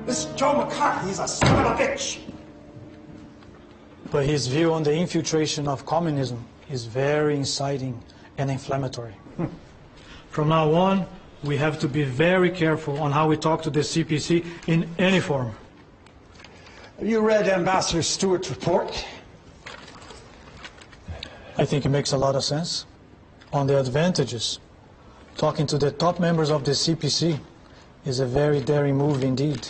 This Joe McCarthy is a son of a bitch. But his view on the infiltration of communism is very inciting and inflammatory. From now on, we have to be very careful on how we talk to the CPC in any form. Have you read Ambassador Stewart's report? I think it makes a lot of sense. On the advantages, talking to the top members of the CPC is a very daring move indeed.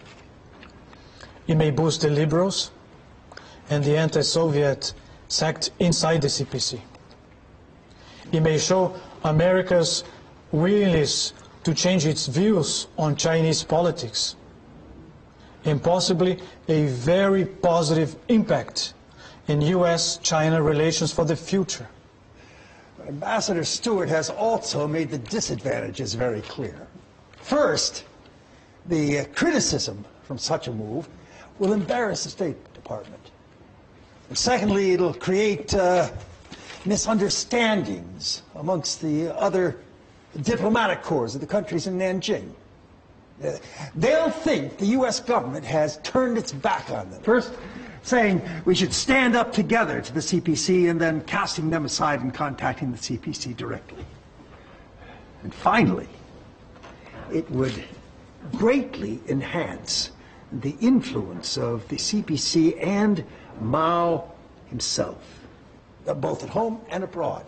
It may boost the liberals and the anti-Soviet sect inside the CPC. It may show America's willingness to change its views on Chinese politics, and possibly a very positive impact in U.S.-China relations for the future. Ambassador Stewart has also made the disadvantages very clear. First, the criticism from such a move will embarrass the State Department. And secondly, it'll create misunderstandings amongst the other diplomatic corps of the countries in Nanjing. They'll think the U.S. government has turned its back on them. First, saying we should stand up together to the CPC, and then casting them aside and contacting the CPC directly. And finally, it would greatly enhance the influence of the CPC and Mao himself, both at home and abroad.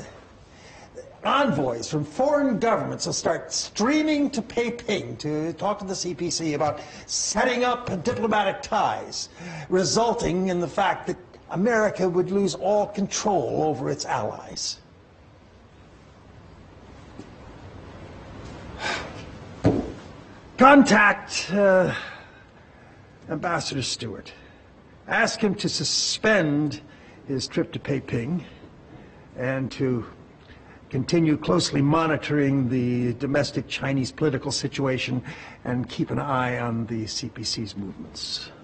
Envoys from foreign governments will start streaming to Beijing to talk to the CPC about setting up diplomatic ties, resulting in the fact that America would lose all control over its allies. Contact Ambassador Stewart. Ask him to suspend his trip to Beijing and to continue closely monitoring the domestic Chinese political situation and keep an eye on the CPC's movements.